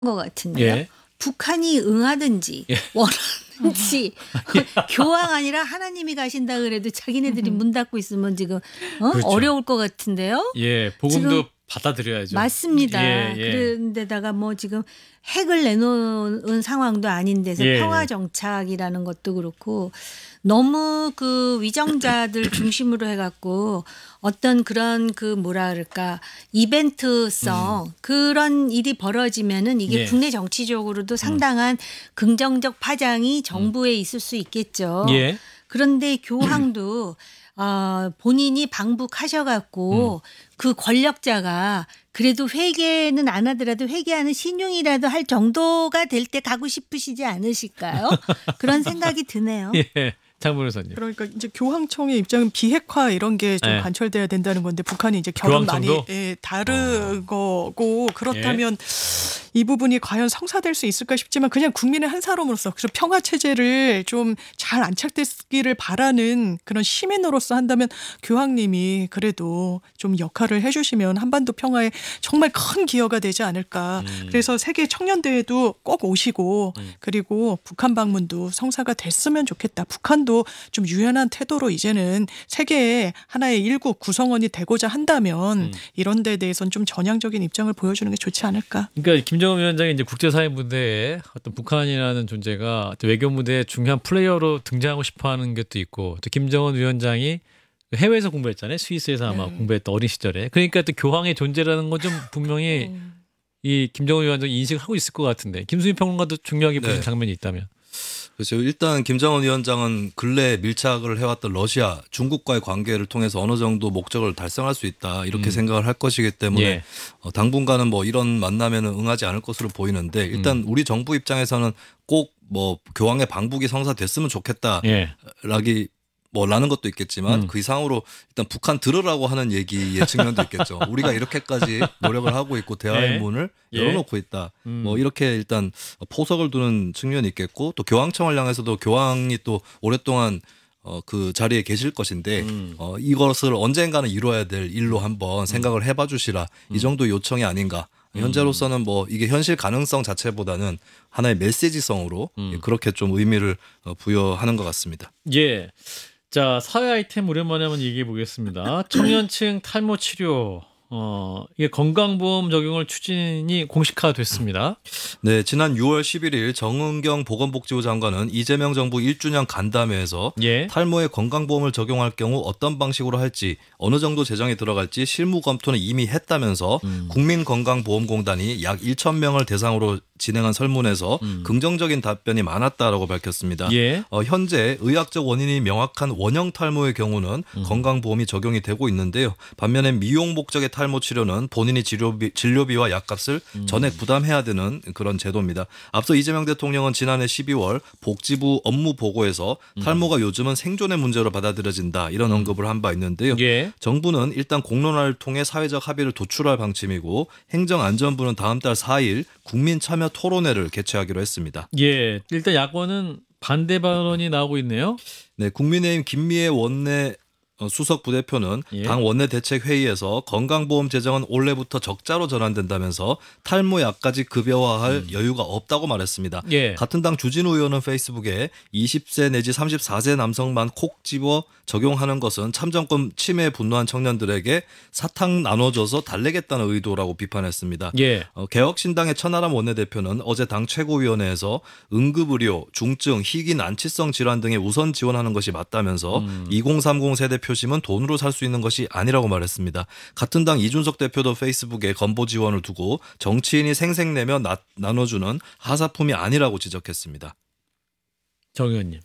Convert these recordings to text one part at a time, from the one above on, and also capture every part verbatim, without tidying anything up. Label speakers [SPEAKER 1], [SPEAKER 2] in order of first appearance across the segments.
[SPEAKER 1] 것 같은데요.
[SPEAKER 2] 예.
[SPEAKER 1] 북한이 응하든지
[SPEAKER 2] 예.
[SPEAKER 1] 원하든지 교황 아니라 하나님이 가신다 그래도 자기네들이 문 닫고 있으면 지금 어?
[SPEAKER 2] 그렇죠.
[SPEAKER 1] 어려울 것 같은데요.
[SPEAKER 2] 예, 복음도
[SPEAKER 1] 지금
[SPEAKER 2] 받아들여야죠.
[SPEAKER 1] 맞습니다.
[SPEAKER 2] 예, 예.
[SPEAKER 1] 그런데다가 뭐 지금 핵을 내놓은 상황도 아닌 데서
[SPEAKER 2] 예,
[SPEAKER 1] 평화
[SPEAKER 2] 예.
[SPEAKER 1] 정착이라는 것도 그렇고 너무 그 위정자들 중심으로 해갖고 어떤 그런 그 뭐라 그럴까 이벤트성
[SPEAKER 2] 음.
[SPEAKER 1] 그런 일이 벌어지면은 이게
[SPEAKER 2] 예.
[SPEAKER 1] 국내 정치적으로도 상당한 긍정적 파장이 정부에 있을 수 있겠죠.
[SPEAKER 2] 예.
[SPEAKER 1] 그런데 교황도 어, 본인이 방북하셔갖고
[SPEAKER 2] 음.
[SPEAKER 1] 그 권력자가 그래도 회개는 안 하더라도 회개하는 신용이라도 할 정도가 될 때 가고 싶으시지 않으실까요? 그런 생각이 드네요.
[SPEAKER 2] 예. 장 변호사님.
[SPEAKER 3] 그러니까 이제 교황청의 입장은 비핵화 이런 게 좀
[SPEAKER 2] 예.
[SPEAKER 3] 관철돼야 된다는 건데 북한이 이제 결은 많이
[SPEAKER 2] 교황청도?
[SPEAKER 3] 예, 다른 거고 그렇다면
[SPEAKER 2] 예.
[SPEAKER 3] 이 부분이 과연 성사될 수 있을까 싶지만 그냥 국민의 한 사람으로서 그래서 평화 체제를 좀 잘 안착되기를 바라는 그런 시민으로서 한다면 교황님이 그래도 좀 역할을 해주시면 한반도 평화에 정말 큰 기여가 되지 않을까.
[SPEAKER 2] 음.
[SPEAKER 3] 그래서 세계 청년대회도 꼭 오시고
[SPEAKER 2] 음.
[SPEAKER 3] 그리고 북한 방문도 성사가 됐으면 좋겠다. 북한도 좀 유연한 태도로 이제는 세계의 하나의 일국 구성원이 되고자 한다면
[SPEAKER 2] 음.
[SPEAKER 3] 이런 데에 대해서는 좀 전향적인 입장을 보여주는 게 좋지 않을까.
[SPEAKER 2] 그러니까 김정은 위원장이 이제 국제사회 무대에 어떤 북한이라는 존재가 또 외교 무대에 중요한 플레이어로 등장하고 싶어하는 것도 있고 또 김정은 위원장이 해외에서 공부했잖아요. 스위스에서 아마
[SPEAKER 3] 네.
[SPEAKER 2] 공부했던 어린 시절에. 그러니까 또 교황의 존재라는 건 좀 분명히
[SPEAKER 3] 음.
[SPEAKER 2] 이 김정은 위원장이 인식을 하고 있을 것 같은데 김수민 평론가도 중요하게 보는
[SPEAKER 4] 네.
[SPEAKER 2] 장면이 있다면.
[SPEAKER 4] 그렇죠. 일단 김정은 위원장은 근래 밀착을 해왔던 러시아, 중국과의 관계를 통해서 어느 정도 목적을 달성할 수 있다 이렇게
[SPEAKER 2] 음.
[SPEAKER 4] 생각을 할 것이기 때문에
[SPEAKER 2] 예.
[SPEAKER 4] 어, 당분간은 뭐 이런 만남에는 응하지 않을 것으로 보이는데 일단
[SPEAKER 2] 음.
[SPEAKER 4] 우리 정부 입장에서는 꼭 뭐 교황의 방북이 성사됐으면 좋겠다라기
[SPEAKER 2] 예.
[SPEAKER 4] 뭐 라는 것도 있겠지만
[SPEAKER 2] 음.
[SPEAKER 4] 그 이상으로 일단 북한 들으라고 하는 얘기의 측면도 있겠죠. 우리가 이렇게까지 노력을 하고 있고 대화의
[SPEAKER 2] 예.
[SPEAKER 4] 문을
[SPEAKER 2] 예.
[SPEAKER 4] 열어놓고 있다.
[SPEAKER 2] 음.
[SPEAKER 4] 뭐 이렇게 일단 포석을 두는 측면이 있겠고 또 교황청을 향해서도 교황이 또 오랫동안 어, 그 자리에 계실 것인데
[SPEAKER 2] 음.
[SPEAKER 4] 어, 이것을 언젠가는 이루어야 될 일로 한번 생각을 해봐 주시라.
[SPEAKER 2] 음.
[SPEAKER 4] 이 정도 요청이 아닌가. 현재로서는 뭐 이게 현실 가능성 자체보다는 하나의 메시지성으로
[SPEAKER 2] 음.
[SPEAKER 4] 그렇게 좀 의미를 어, 부여하는 것 같습니다.
[SPEAKER 2] 예. 자, 사회 아이템 오랜만에 한번 얘기해 보겠습니다. 청년층 탈모 치료. 어, 이게 건강보험 적용을 추진이 공식화됐습니다.
[SPEAKER 4] 네, 지난 유월 십일일 정은경 보건복지부 장관은 이재명 정부 일 주년 간담회에서
[SPEAKER 2] 예.
[SPEAKER 4] 탈모에 건강보험을 적용할 경우 어떤 방식으로 할지 어느 정도 재정이 들어갈지 실무 검토는 이미 했다면서
[SPEAKER 2] 음.
[SPEAKER 4] 국민건강보험공단이 약 천 명을 대상으로 진행한 설문에서
[SPEAKER 2] 음.
[SPEAKER 4] 긍정적인 답변이 많았다라고 밝혔습니다.
[SPEAKER 2] 예.
[SPEAKER 4] 어, 현재 의학적 원인이 명확한 원형 탈모의 경우는
[SPEAKER 2] 음.
[SPEAKER 4] 건강보험이 적용이 되고 있는데요. 반면에 미용 목적의 탈모 치료는 본인이 진료비, 진료비와 약값을
[SPEAKER 2] 음.
[SPEAKER 4] 전액 부담해야 되는 그런 제도입니다. 앞서 이재명 대통령은 지난해 십이월 복지부 업무 보고에서
[SPEAKER 2] 음.
[SPEAKER 4] 탈모가 요즘은 생존의 문제로 받아들여진다 이런 언급을 한 바 있는데요.
[SPEAKER 2] 예.
[SPEAKER 4] 정부는 일단 공론화를 통해 사회적 합의를 도출할 방침이고 행정안전부는 다음 달 사일 국민 참여 토론회를 개최하기로 했습니다.
[SPEAKER 2] 예. 일단 야권은 반대 발언이 나오고 있네요.
[SPEAKER 4] 네, 국민의힘 김미애 원내 수석 부대표는
[SPEAKER 2] 예.
[SPEAKER 4] 당 원내대책회의에서 건강보험 재정은 올해부터 적자로 전환된다면서 탈모약까지 급여화할
[SPEAKER 2] 음.
[SPEAKER 4] 여유가 없다고 말했습니다.
[SPEAKER 2] 예.
[SPEAKER 4] 같은 당 주진우 의원은 페이스북에 이십 세 내지 삼십사 세 남성만 콕 집어 적용하는 것은 참정권 침해에 분노한 청년들에게 사탕 나눠줘서 달래겠다는 의도라고 비판했습니다.
[SPEAKER 2] 예.
[SPEAKER 4] 어, 개혁신당의 천하람 원내대표는 어제 당 최고위원회에서 응급의료, 중증, 희귀 난치성 질환 등에 우선 지원하는 것이 맞다면서
[SPEAKER 2] 음.
[SPEAKER 4] 이공삼공 세대 표심은 돈으로 살 수 있는 것이 아니라고 말했습니다. 같은 당 이준석 대표도 페이스북에 건보 지원을 두고 정치인이 생색내며 나, 나눠주는 하사품이 아니라고 지적했습니다.
[SPEAKER 2] 정 의원님.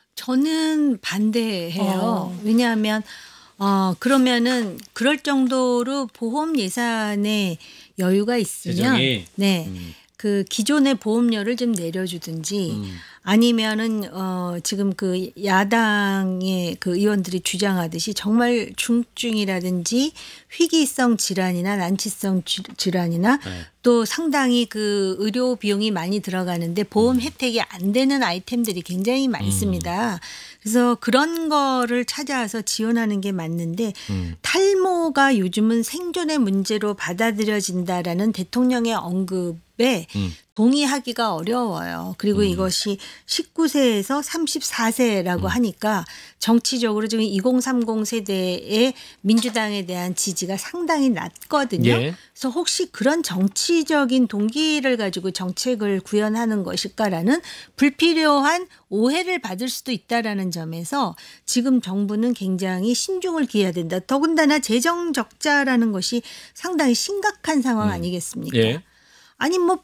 [SPEAKER 1] 저는 반대해요.
[SPEAKER 3] 어.
[SPEAKER 1] 왜냐하면 어 그러면은 그럴 정도로 보험 예산에 여유가 있으면
[SPEAKER 2] 재정이.
[SPEAKER 1] 네.
[SPEAKER 2] 음.
[SPEAKER 1] 그 기존의 보험료를 좀 내려주든지
[SPEAKER 2] 음.
[SPEAKER 1] 아니면은 어 지금 그 야당의 그 의원들이 주장하듯이 정말 중증이라든지 희귀성 질환이나 난치성 지- 질환이나
[SPEAKER 2] 네.
[SPEAKER 1] 또 상당히 그 의료 비용이 많이 들어가는데 보험 혜택이 안 되는 아이템들이 굉장히 많습니다. 그래서 그런 거를 찾아서 지원하는 게 맞는데
[SPEAKER 2] 음.
[SPEAKER 1] 탈모가 요즘은 생존의 문제로 받아들여진다라는 대통령의 언급에
[SPEAKER 2] 음.
[SPEAKER 1] 동의하기가 어려워요. 그리고
[SPEAKER 2] 음.
[SPEAKER 1] 이것이 십구 세에서 삼십사 세라고
[SPEAKER 2] 음.
[SPEAKER 1] 하니까 정치적으로 지금 이공삼공 세대의 민주당에 대한 지지가 상당히 낮거든요.
[SPEAKER 2] 예.
[SPEAKER 1] 그래서 혹시 그런 정치적인 동기를 가지고 정책을 구현하는 것일까라는 불필요한 오해를 받을 수도 있다라는 점에서 지금 정부는 굉장히 신중을 기해야 된다. 더군다나 재정 적자라는 것이 상당히 심각한 상황 아니겠습니까?
[SPEAKER 2] 예.
[SPEAKER 1] 아니 뭐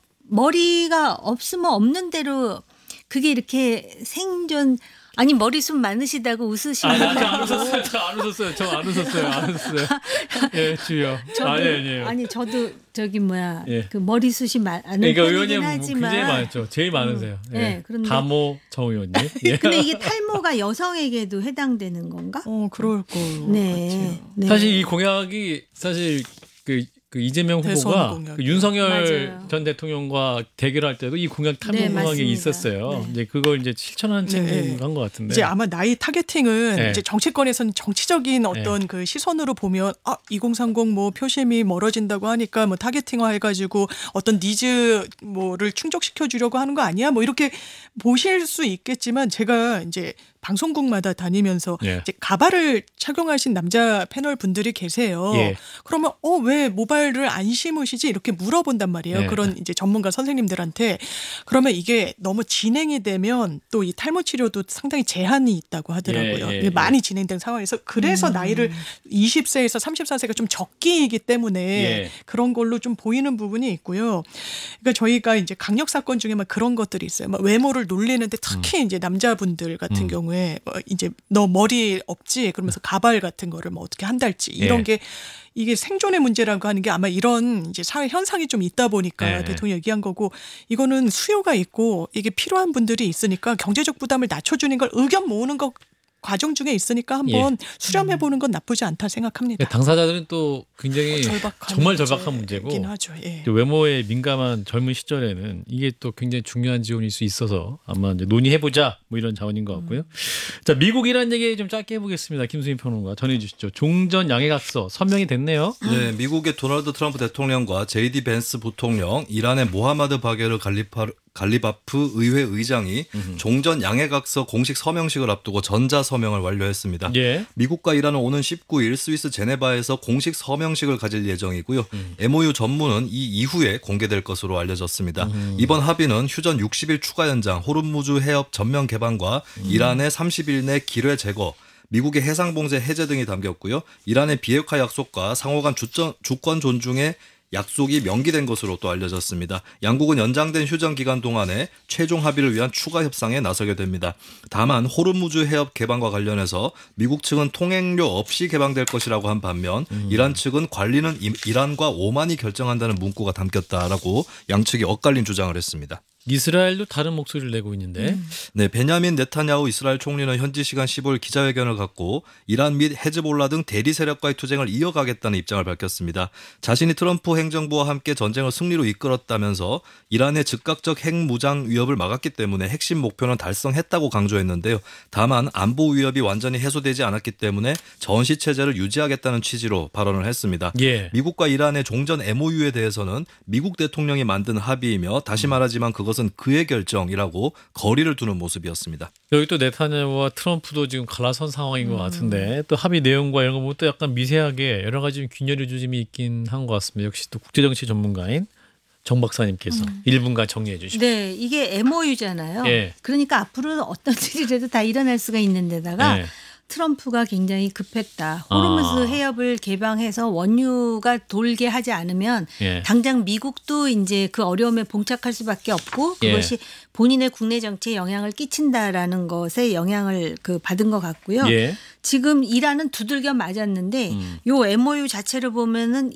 [SPEAKER 1] 머리가 없으면 없는 대로 그게 이렇게 생존 아니 머리숱 많으시다고 웃으시는
[SPEAKER 2] 아, 저안 웃었어요. 저 안 웃었어요. 저 안 웃었어요. 안 웃었어요. 예, 주여.
[SPEAKER 1] 저도,
[SPEAKER 2] 아니, 아니에요.
[SPEAKER 1] 아니 저도 저기 뭐야
[SPEAKER 2] 예.
[SPEAKER 1] 그 머리숱이 많은
[SPEAKER 2] 그러니까
[SPEAKER 1] 편이긴
[SPEAKER 2] 의원님
[SPEAKER 1] 하지만
[SPEAKER 2] 굉장히 많죠. 제일 많으세요.
[SPEAKER 1] 음,
[SPEAKER 2] 예.
[SPEAKER 1] 네, 그런데-
[SPEAKER 2] 다모 정 의원님. 예.
[SPEAKER 1] 근데 이게 탈모가 여성에게도 해당되는 건가?
[SPEAKER 3] 어, 그럴 거
[SPEAKER 1] 네.
[SPEAKER 3] 같아요.
[SPEAKER 1] 네.
[SPEAKER 2] 사실 이 공약이 사실 그, 그 이재명
[SPEAKER 3] 대선
[SPEAKER 2] 후보가
[SPEAKER 3] 공약이요.
[SPEAKER 2] 그 윤석열
[SPEAKER 1] 맞아요.
[SPEAKER 2] 전 대통령과 대결할 때도 이 공약 탈모
[SPEAKER 1] 네,
[SPEAKER 2] 공약이
[SPEAKER 1] 맞습니다.
[SPEAKER 2] 있었어요.
[SPEAKER 1] 네.
[SPEAKER 2] 이제 그걸 이제 실천하는
[SPEAKER 3] 네.
[SPEAKER 2] 책임을 한 것 같은데.
[SPEAKER 3] 이제 아마 나이 타겟팅은
[SPEAKER 2] 네.
[SPEAKER 3] 이제 정치권에서는 정치적인 어떤 그 시선으로 보면 아 이공삼공 뭐 표심이 멀어진다고 하니까 뭐 타겟팅화 해가지고 어떤 니즈 뭐를 충족시켜 주려고 하는 거 아니야? 뭐 이렇게 보실 수 있겠지만 제가 이제 방송국마다 다니면서
[SPEAKER 2] 예.
[SPEAKER 3] 이제 가발을 착용하신 남자 패널 분들이 계세요.
[SPEAKER 2] 예.
[SPEAKER 3] 그러면 어 왜 모발을 안 심으시지 이렇게 물어본단 말이에요.
[SPEAKER 2] 예.
[SPEAKER 3] 그런 이제 전문가 선생님들한테 그러면 이게 너무 진행이 되면 또 이 탈모 치료도 상당히 제한이 있다고 하더라고요.
[SPEAKER 2] 예, 예,
[SPEAKER 3] 이게
[SPEAKER 2] 예.
[SPEAKER 3] 많이 진행된 상황에서 그래서 나이를 이십 세에서 삼십사 세가 좀 적기이기 때문에
[SPEAKER 2] 예.
[SPEAKER 3] 그런 걸로 좀 보이는 부분이 있고요. 그러니까 저희가 이제 강력 사건 중에 막 그런 것들이 있어요. 막 외모를 놀리는데 특히 이제 남자분들 같은
[SPEAKER 2] 음.
[SPEAKER 3] 경우에 뭐 이제 너 머리 없지 그러면서 가발 같은 거를 뭐 어떻게 한달치 이런
[SPEAKER 2] 예.
[SPEAKER 3] 게 이게 생존의 문제라고 하는 게 아마 이런 이제 사회 현상이 좀 있다 보니까
[SPEAKER 2] 예.
[SPEAKER 3] 대통령이 얘기한 거고 이거는 수요가 있고 이게 필요한 분들이 있으니까 경제적 부담을 낮춰주는 걸 의견 모으는 것 과정 중에 있으니까 한번 수렴해 보는 건 나쁘지 않다 생각합니다.
[SPEAKER 2] 당사자들은 또 굉장히
[SPEAKER 3] 절박한
[SPEAKER 2] 정말 절박한 문제고
[SPEAKER 3] 문제긴 하죠. 예.
[SPEAKER 2] 또 외모에 민감한 젊은 시절에는 이게 또 굉장히 중요한 지원일 수 있어서 아마 이제 논의해보자 뭐 이런 자원인 것 같고요. 자, 미국이라는 얘기 좀 짧게 해보겠습니다. 김수민 평론가 전해주시죠. 종전 양해각서 서명이 됐네요.
[SPEAKER 4] 네, 미국의 도널드 트럼프 대통령과 제이디 벤스 부통령, 이란의 모하마드 바게르 갈리파, 갈리바프 의회 의장이 종전 양해각서 공식 서명식을 앞두고 전자 서명을 완료했습니다.
[SPEAKER 2] 예.
[SPEAKER 4] 미국과 이란은 오는 십구 일 스위스 제네바에서 공식 서명식을 가질 예정이고요.
[SPEAKER 2] 음.
[SPEAKER 4] 엠오유 전문은 이 이후에 공개될 것으로 알려졌습니다.
[SPEAKER 2] 음.
[SPEAKER 4] 이번 합의는 휴전 육십 일 추가 연장, 호르무즈 해협 전면 개방과
[SPEAKER 2] 음.
[SPEAKER 4] 이란의 삼십 일 내 기뢰 제거, 미국의 해상봉쇄 해제 등이 담겼고요. 이란의 비핵화 약속과 상호 간 주권, 주권 존중의 약속이 명기된 것으로 또 알려졌습니다. 양국은 연장된 휴전 기간 동안에 최종 합의를 위한 추가 협상에 나서게 됩니다. 다만 호르무즈 해협 개방과 관련해서 미국 측은 통행료 없이 개방될 것이라고 한 반면
[SPEAKER 2] 음.
[SPEAKER 4] 이란 측은 관리는 이- 이란과 오만이 결정한다는 문구가 담겼다라고 양측이 엇갈린 주장을 했습니다.
[SPEAKER 2] 이스라엘도 다른 목소리를 내고 있는데
[SPEAKER 4] 네, 베냐민 네타냐후 이스라엘 총리는 현지 시간 십오 일 기자회견을 갖고 이란 및 헤즈볼라 등 대리 세력과의 투쟁을 이어가겠다는 입장을 밝혔습니다. 자신이 트럼프 행정부와 함께 전쟁을 승리로 이끌었다면서 이란의 즉각적 핵무장 위협을 막았기 때문에 핵심 목표는 달성했다고 강조했는데요. 다만 안보 위협이 완전히 해소되지 않았기 때문에 전시 체제를 유지하겠다는 취지로 발언을 했습니다.
[SPEAKER 2] 예.
[SPEAKER 4] 미국과 이란의 종전 엠오유에 대해서는 미국 대통령이 만든 합의이며 다시 말하지만 그것은 그의 결정이라고 거리를 두는 모습이었습니다.
[SPEAKER 2] 여기 또 네타냐후와 트럼프도 지금 갈라선 상황인 것 같은데 또 합의 내용과 이런 거 보면 또 약간 미세하게 여러 가지 좀 균열의 조짐이 있긴 한 것 같습니다. 역시 또 국제정치 전문가인 정 박사님께서 일 분간 정리해 주시죠.
[SPEAKER 1] 네, 이게 엠오유잖아요.
[SPEAKER 2] 예.
[SPEAKER 1] 그러니까 앞으로 어떤 일이라도 다 일어날 수가 있는 데다가
[SPEAKER 2] 예.
[SPEAKER 1] 트럼프가 굉장히 급했다. 호르무즈
[SPEAKER 2] 아.
[SPEAKER 1] 해협을 개방해서 원유가 돌게 하지 않으면
[SPEAKER 2] 예.
[SPEAKER 1] 당장 미국도 이제 그 어려움에 봉착할 수밖에 없고
[SPEAKER 2] 예.
[SPEAKER 1] 그것이 본인의 국내 정치에 영향을 끼친다라는 것에 영향을 그 받은 것 같고요.
[SPEAKER 2] 예.
[SPEAKER 1] 지금 이란은 두들겨 맞았는데
[SPEAKER 2] 음.
[SPEAKER 1] 요 엠오유 자체를 보면은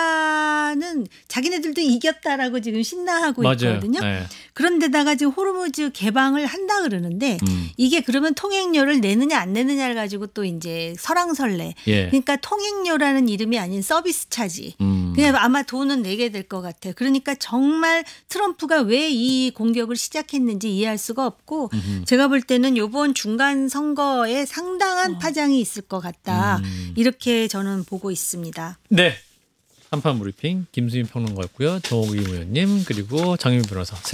[SPEAKER 1] 이란은 자기네들도 이겼다라고 지금 신나하고
[SPEAKER 2] 맞아요.
[SPEAKER 1] 있거든요.
[SPEAKER 2] 예.
[SPEAKER 1] 그런데다가 지금 호르무즈 개방을 한다 그러는데
[SPEAKER 2] 음.
[SPEAKER 1] 이게 그러면 통행료를 내느냐 안 내느냐를 가지고 또 이제 설왕설래.
[SPEAKER 2] 예.
[SPEAKER 1] 그러니까 통행료라는 이름이 아닌 서비스 차지.
[SPEAKER 2] 음.
[SPEAKER 1] 그냥 아마 돈은 내게 될 것 같아요. 그러니까 정말 트럼프가 왜 이 공격을 시작했는지 이해할 수가 없고
[SPEAKER 2] 음흠.
[SPEAKER 1] 제가 볼 때는 이번 중간 선거에 상당한 파장이 있을 것 같다.
[SPEAKER 2] 음.
[SPEAKER 1] 이렇게 저는 보고 있습니다.
[SPEAKER 2] 네. 한판 브리핑 김수민 평론가였고요. 정옥임 의원님 그리고 장윤 변호사